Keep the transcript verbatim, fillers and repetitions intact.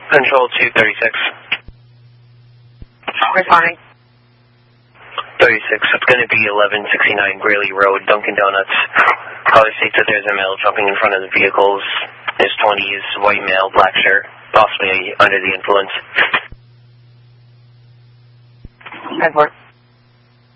Control two thirty-six. Responding. thirty-six, it's going to be eleven sixty-nine Greeley Road, Dunkin' Donuts. Caller states that there's a male jumping in front of the vehicles. His twenties, white male, black shirt, possibly under the influence. ten four.